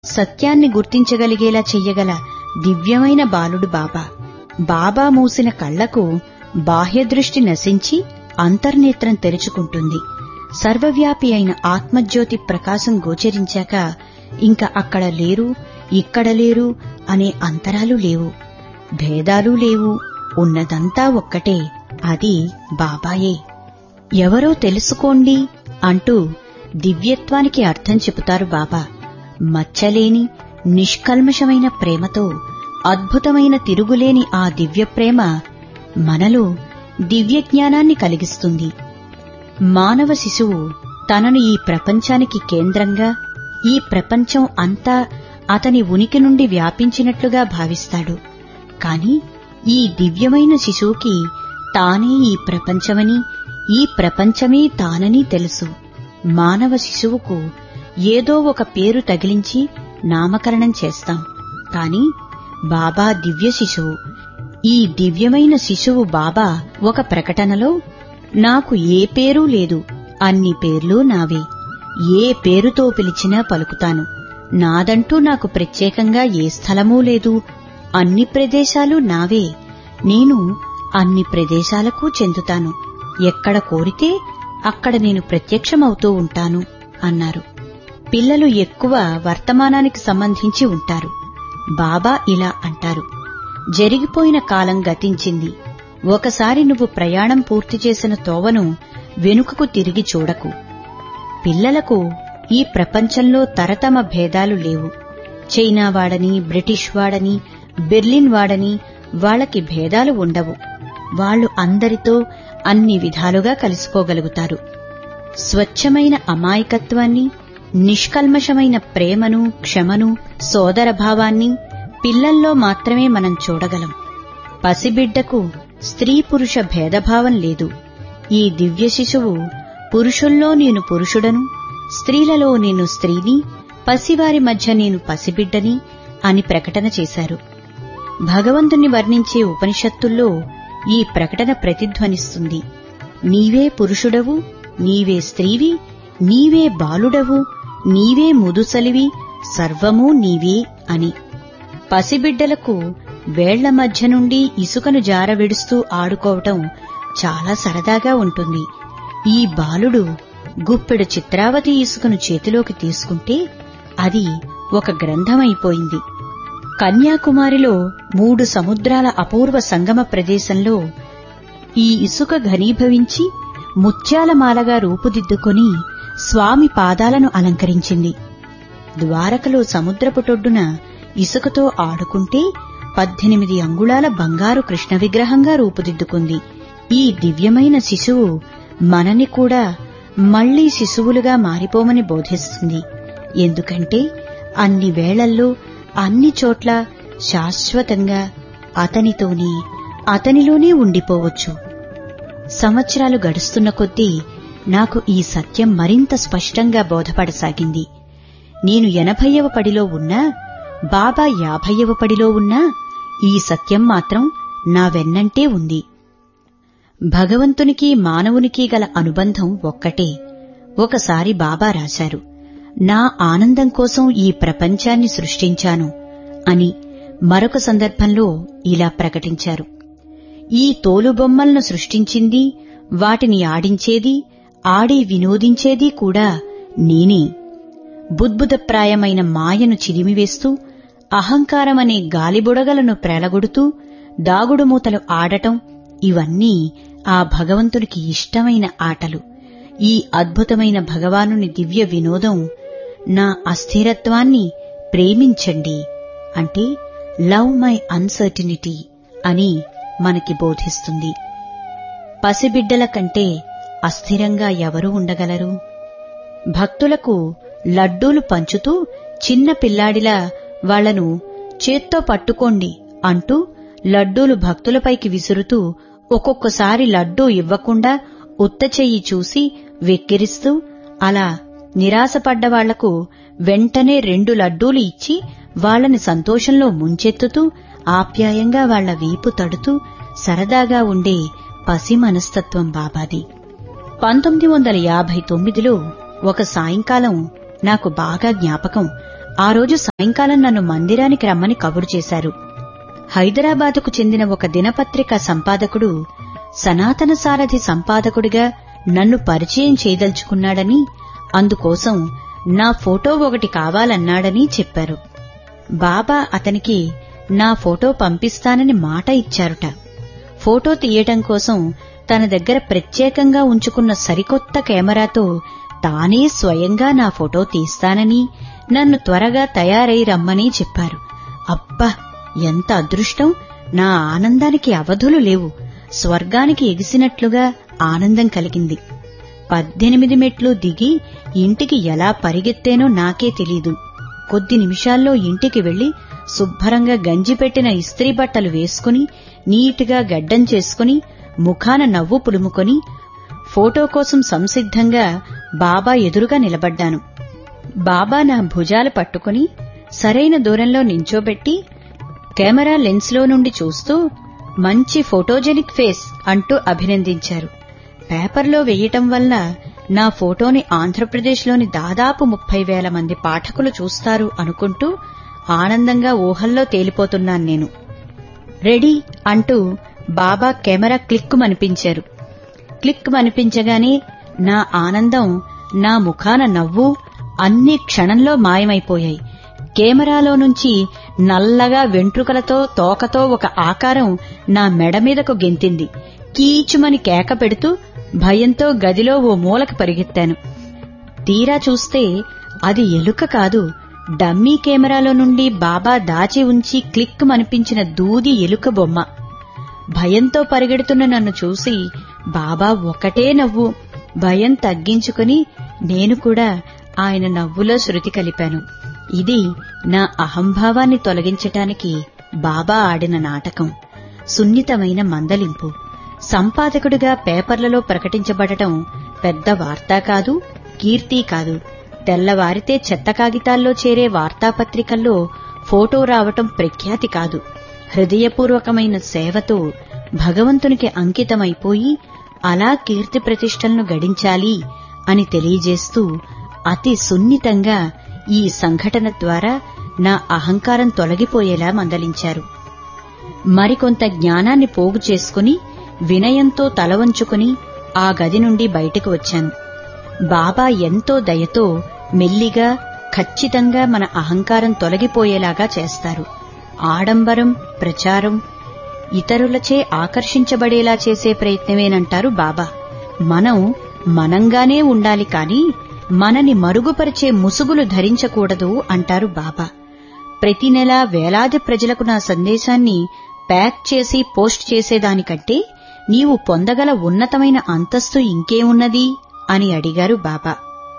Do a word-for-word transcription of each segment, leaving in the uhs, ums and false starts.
సత్యాన్ని గుర్తించగలిగేలా చెయ్యగల దివ్యమైన బాలుడు బాబా. బాబా మూసిన కళ్లకు బాహ్యదృష్టి నశించి అంతర్నేత్రం తెరుచుకుంటుంది. సర్వవ్యాపి అయిన ఆత్మజ్యోతి ప్రకాశం గోచరించాక ఇంక అక్కడ లేరు, ఇక్కడ లేరు అనే అంతరాలు లేవు, భేదాలు లేవు. ఉన్నదంతా ఒక్కటే, అది బాబాయే. ఎవరో తెలుసుకోండి అంటూ దివ్యత్వానికి అర్థం చెబుతారు బాబా. మచ్చలేని నిష్కల్మషమైన ప్రేమతో అద్భుతమైన తిరుగులేని ఆ దివ్యప్రేమ మనలో దివ్యజ్ఞానాన్ని కలిగిస్తుంది. మానవ శిశువు తనను ఈ ప్రపంచానికి కేంద్రంగా, ఈ ప్రపంచం అంతా అతని ఉనికి నుండి వ్యాపించినట్లుగా భావిస్తాడు. కాని ఈ దివ్యమైన శిశువుకి తానే ఈ ప్రపంచమని, ఈ ప్రపంచమే తానని తెలుసు. మానవ శిశువుకు ఏదో ఒక పేరు తగిలించి నామకరణం చేస్తాం. కాని బాబా దివ్య శిశువు. ఈ దివ్యమైన శిశువు బాబా ఒక ప్రకటనలో, నాకు ఏ పేరూ లేదు, అన్ని పేర్లు నావే, ఏ పేరుతో పిలిచినా పలుకుతాను, నాదంటూ నాకు ప్రత్యేకంగా ఏ స్థలమూ లేదు, అన్ని ప్రదేశాలు నావే, నేను అన్ని ప్రదేశాలకు చెందుతాను, ఎక్కడ కోరితే అక్కడ నేను ప్రత్యక్షమవుతూ ఉంటాను అన్నారు. పిల్లలు ఎక్కువ వర్తమానానికి సంబంధించి ఉంటారు. బాబా ఇలా అంటారు, జరిగిపోయిన కాలం గతించింది. ఒకసారి నువ్వు ప్రయాణం పూర్తి చేసిన తోవను వెనుకకు తిరిగి చూడకు. పిల్లలకు ఈ ప్రపంచంలో తరతమ భేదాలు లేవు. చైనా వాడని, బ్రిటిష్ వాడని, బెర్లిన్ వాడని వాళ్లకి భేదాలు ఉండవు. వాళ్లు అందరితో అన్ని విధాలుగా కలిసిపోగలుగుతారు. స్వచ్ఛమైన అమాయకత్వాన్ని, నిష్కల్మషమైన ప్రేమను, క్షమను, సోదరభావాన్ని పిల్లల్లో మాత్రమే మనం చూడగలం. పసిబిడ్డకు స్త్రీ పురుష భేదభావం లేదు. ఈ దివ్య శిశువు పురుషుల్లో నేను పురుషుడను, స్త్రీలలో నేను స్త్రీని, పసివారి మధ్య నేను పసిబిడ్డని అని ప్రకటన చేశారు. భగవంతుని వర్ణించే ఉపనిషత్తుల్లో ఈ ప్రకటన ప్రతిధ్వనిస్తుంది. నీవే పురుషుడవు, నీవే స్త్రీవి, నీవే బాలుడవు, నీవే ముదుసలివి, సర్వమూ నీవే అని. పసిబిడ్డలకు వేళ్ల మధ్య నుండి ఇసుకను జారవిడుస్తూ ఆడుకోవటం చాలా సరదాగా ఉంటుంది. ఈ బాలుడు గుప్పెడు చిత్రావతి ఇసుకను చేతిలోకి తీసుకుంటే అది ఒక గ్రంథమైపోయింది. కన్యాకుమారిలో మూడు సముద్రాల అపూర్వ సంగమ ప్రదేశంలో ఈ ఇసుక ఘనీభవించి ముత్యాలమాలగా రూపుదిద్దుకొని స్వామి పాదాలను అలంకరించింది. ద్వారకలో సముద్రపుటొడ్డున ఇసుకతో ఆడుకుంటే పద్దెనిమిది అంగుళాల బంగారు కృష్ణ విగ్రహంగా రూపుదిద్దుకుంది. ఈ దివ్యమైన శిశువు మనని కూడా మళ్లీ శిశువులుగా మారిపోమని బోధిస్తుంది. ఎందుకంటే అన్ని వేళల్లో, అన్ని చోట్ల శాశ్వతంగా అతనితోనే, అతనిలోనే ఉండిపోవచ్చు. సంవత్సరాలు గడుస్తున్న కొద్దీ నాకు ఈ సత్యం మరింత స్పష్టంగా బోధపడసాగింది. నేను ఎనభైవ పడిలో ఉన్నా, బాబా యాభైవ పడిలో ఉన్నా ఈ సత్యం మాత్రం నా వెన్నంటే ఉంది. భగవంతునికి మానవునికి గల అనుబంధం ఒక్కటే. ఒకసారి బాబా రాశారు, నా ఆనందం కోసం ఈ ప్రపంచాన్ని సృష్టించాను అని. మరొక సందర్భంలో ఇలా ప్రకటించారు, ఈ తోలుబొమ్మలను సృష్టించింది, వాటిని ఆడించేది, ఆడి వినోదించేది కూడా నేనే. బుద్బుదప్రాయమైన మాయను చిదిమివేస్తూ, అహంకారమనే గాలిబుడగలను ప్రేలగొడుతూ, దాగుడుమూతలు ఆడటం, ఇవన్నీ ఆ భగవంతునికి ఇష్టమైన ఆటలు. ఈ అద్భుతమైన భగవానుని దివ్య వినోదం నా అస్థిరత్వాన్ని ప్రేమించండి అంటే లవ్ మై అన్సర్టినిటీ అని మనకి బోధిస్తుంది. పసిబిడ్డల కంటే అస్థిరంగా ఎవరు ఉండగలరు? భక్తులకు లడ్డూలు పంచుతూ చిన్న పిల్లాడిలా వాళ్లను చేత్తో పట్టుకోండి అంటూ లడ్డూలు భక్తులపైకి విసురుతూ, ఒక్కొక్కసారి లడ్డూ ఇవ్వకుండా ఉత్తచెయ్యి చూసి వెక్కిరిస్తూ, అలా నిరాశపడ్డవాళ్లకు వెంటనే రెండు లడ్డూలు ఇచ్చి వాళ్లని సంతోషంలో ముంచెత్తుతూ, ఆప్యాయంగా వాళ్ల వీపు తడుతూ సరదాగా ఉండే పసి మనస్తత్వం బాబాది. పంతొమ్మిది వందల యాభై తొమ్మిదిలో ఒక సాయంకాలం నాకు బాగా జ్ఞాపకం. ఆ రోజు సాయంకాలం నన్ను మందిరానికి రమ్మని కబురు చేశారు. హైదరాబాదుకు చెందిన ఒక దినపత్రిక సంపాదకుడు సనాతన సారథి సంపాదకుడిగా నన్ను పరిచయం చేయదలుచుకున్నాడని, అందుకోసం నా ఫోటో ఒకటి కావాలన్నాడని చెప్పారు. బాబా అతనికి నా ఫోటో పంపిస్తానని మాట ఇచ్చారుట. ఫోటో తీయటం కోసం తన దగ్గర ప్రత్యేకంగా ఉంచుకున్న సరికొత్త కెమెరాతో తానే స్వయంగా నా ఫోటో తీస్తానని, నన్ను త్వరగా తయారై రమ్మని చెప్పారు. అబ్బా, ఎంత అదృష్టం! నా ఆనందానికి అవధులు లేవు. స్వర్గానికి ఎగిసినట్లుగా ఆనందం కలిగింది. పద్దెనిమిది మెట్లు దిగి ఇంటికి ఎలా పరిగెత్తేనో నాకే తెలీదు. కొద్ది నిమిషాల్లో ఇంటికి వెళ్లి శుభ్రంగా గంజిపెట్టిన ఇస్త్రీ బట్టలు వేసుకుని, నీటుగా గడ్డం చేసుకుని, ముఖాన నవ్వు పులుముకొని, ఫోటో కోసం సంసిద్ధంగా బాబా ఎదురుగా నిలబడ్డాను. బాబా నా భుజాలు పట్టుకుని సరైన దూరంలో నించోబెట్టి కెమెరా లెన్స్లో నుండి చూస్తూ మంచి ఫోటోజెనిక్ ఫేస్ అంటూ అభినందించారు. పేపర్లో వెయ్యటం వల్ల నా ఫోటోని ఆంధ్రప్రదేశ్లోని దాదాపు ముప్పై వేల మంది పాఠకులు చూస్తారు అనుకుంటూ ఆనందంగా ఊహల్లో తేలిపోతున్నాను నేను. రెడీ అంటూ బాబా కెమెరా క్లిక్కుమనిపించారు. క్లిక్కుమనిపించగానే నా ఆనందం, నా ముఖాన నవ్వు అన్ని క్షణంలో మాయమైపోయాయి. కెమెరాలో నుంచి నల్లగా వెంట్రుకలతో తోకతో ఒక ఆకారం నా మెడ మీదకు గెంతింది. కీచుమని కేక పెడుతూ భయంతో గదిలో ఓ మూలకి పరిగెత్తాను. తీరా చూస్తే అది ఎలుక కాదు, డమ్మీ కెమెరాలో నుండి బాబా దాచి ఉంచి క్లిక్కుమనిపించిన దూది ఎలుక బొమ్మ. భయంతో పరిగెడుతున్న నన్ను చూసి బాబా ఒకటే నవ్వు. భయం తగ్గించుకుని నేను కూడా ఆయన నవ్వులో శృతి కలిపాను. ఇది నా అహంభావాన్ని తొలగించటానికి బాబా ఆడిన నాటకం. సున్నితమైన మందలింపు. సంపాదకుడిగా పేపర్లలో ప్రకటించబడటం పెద్ద వార్తా కాదు, కీర్తి కాదు. తెల్లవారితే చెత్త కాగితాల్లో చేరే వార్తాపత్రికల్లో ఫోటో రావటం ప్రఖ్యాతి కాదు. హృదయపూర్వకమైన సేవతో భగవంతునికి అంకితమైపోయి అలా కీర్తి ప్రతిష్టలను గడించాలి అని తెలియజేస్తూ అతి సున్నితంగా ఈ సంఘటన ద్వారా నా అహంకారం తొలగిపోయేలా మందలించారు. మరికొంత జ్ఞానాన్ని పోగు చేసుకుని వినయంతో తలవంచుకుని ఆ గది నుండి బయటకు వచ్చాను. బాబా ఎంతో దయతో మెల్లిగా ఖచ్చితంగా మన అహంకారం తొలగిపోయేలాగా చేస్తారు. ఆడంబరం, ప్రచారం ఇతరులచే ఆకర్షించబడేలా చేసే ప్రయత్నమేనంటారు బాబా. మనం మనంగానే ఉండాలి కాని మనని మరుగుపరిచే ముసుగులు ధరించకూడదు అంటారు బాబా. ప్రతి నెలా వేలాది ప్రజలకు నా సందేశాన్ని ప్యాక్ చేసి పోస్ట్ చేసేదానికంటే నీవు పొందగల ఉన్నతమైన అంతస్తు ఇంకేమున్నది అని అడిగారు బాబా.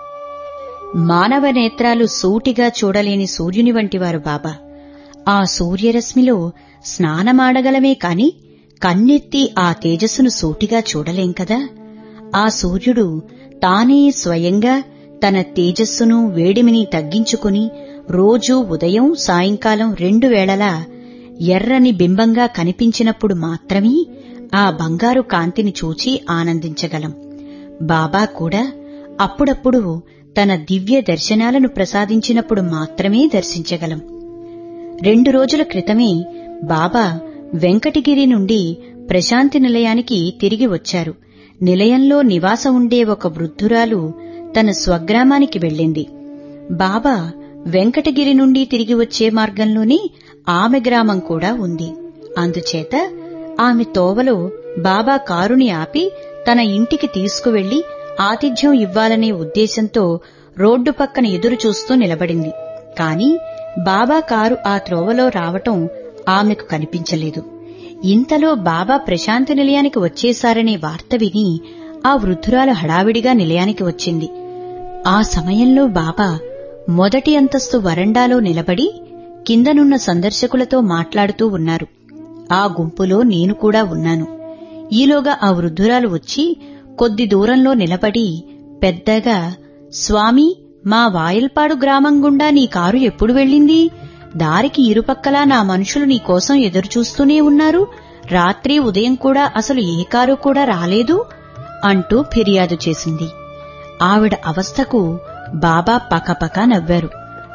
మానవ నేత్రాలు సూటిగా చూడలేని సూర్యుని వంటివారు బాబా. ఆ సూర్యరశ్మిలో స్నానమాడగలమే కాని కన్నెత్తి ఆ తేజస్సును సూటిగా చూడలేం కదా. ఆ సూర్యుడు తానే స్వయంగా తన తేజస్సును, వేడిమిని తగ్గించుకుని రోజూ ఉదయం సాయంకాలం రెండు వేళలా ఎర్రని బింబంగా కనిపించినప్పుడు మాత్రమే ఆ బంగారు కాంతిని చూచి ఆనందించగలం. బాబా కూడా అప్పుడప్పుడు తన దివ్య దర్శనాలను ప్రసాదించినప్పుడు మాత్రమే దర్శించగలం. రెండు రోజుల క్రితమే బాబా వెంకటగిరి నుండి ప్రశాంతి నిలయానికి తిరిగి వచ్చారు. నిలయంలో నివాసం ఉండే ఒక వృద్ధురాలు తన స్వగ్రామానికి వెళ్ళింది. బాబా వెంకటగిరి నుండి తిరిగి వచ్చే మార్గంలోనే ఆమె గ్రామం కూడా ఉంది. అందుచేత ఆమె తోవలో బాబా కారుని ఆపి తన ఇంటికి తీసుకువెళ్లి ఆతిథ్యం ఇవ్వాలనే ఉద్దేశంతో రోడ్డు పక్కన ఎదురుచూస్తూ నిలబడింది. కాని బాబా కారు ఆ త్రోవలో రావటం ఆమెకు కనిపించలేదు. ఇంతలో బాబా ప్రశాంతి నిలయానికి వచ్చేశారనే వార్త విని ఆ వృద్ధురాలు హడావిడిగా నిలయానికి వచ్చింది. ఆ సమయంలో బాబా మొదటి అంతస్తు వరండాలో నిలబడి కిందనున్న సందర్శకులతో మాట్లాడుతూ ఉన్నారు. ఆ గుంపులో నేను కూడా ఉన్నాను. ఈలోగా ఆ వృద్ధురాలు వచ్చి కొద్ది దూరంలో నిలబడి పెద్దగా, స్వామీ, మా వాయల్పాడు గ్రామం గుండా నీ కారు ఎప్పుడు వెళ్ళింది? దారికి ఇరుపక్కలా నా మనుషులు నీకోసం ఎదురుచూస్తూనే ఉన్నారు. రాత్రి ఉదయం కూడా అసలు ఏ కారు కూడా రాలేదు అంటూ ఫిర్యాదు చేసింది. ఆవిడ అవస్థకు బాబా పకపక నవ్వారు.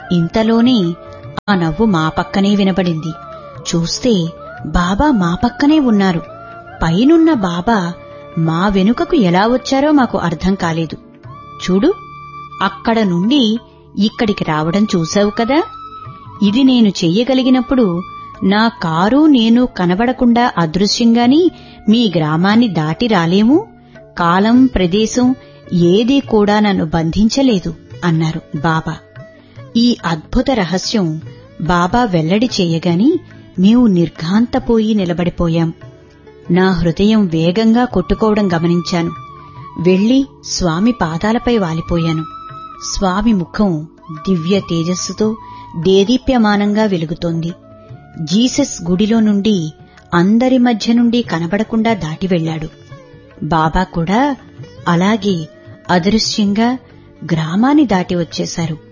ఇంతలోనే ఆ నవ్వు మా పక్కనే వినబడింది. చూస్తే బాబా మా పక్కనే ఉన్నారు. పైనున్న బాబా మా వెనుకకు ఎలా వచ్చారో మాకు అర్థం కాలేదు. చూడు, అక్కడ నుండి ఇక్కడికి రావడం చూశావు కదా. ఇది నేను చెయ్యగలిగినప్పుడు నా కారు నేను కనబడకుండా అదృశ్యంగాని మీ గ్రామాన్ని దాటి రాలేము. కాలం ప్రదేశం ఏదీ కూడా నన్ను బంధించలేదు అన్నారు బాబా. ఈ అద్భుత రహస్యం బాబా వెల్లడి చేయగాని మేము నిర్ఘాంతపోయి నిలబడిపోయాం. నా హృదయం వేగంగా కొట్టుకోవడం గమనించాను. వెళ్లి స్వామి పాదాలపై వాలిపోయాను. స్వామి ముఖం దివ్య తేజస్సుతో దేదీప్యమానంగా వెలుగుతోంది. జీసస్ గుడిలో నుండి అందరి మధ్య నుండి కనబడకుండా దాటి వెళ్లాడు. బాబా కూడా అలాగే అదృశ్యంగా గ్రామాన్ని దాటి వచ్చేశారు.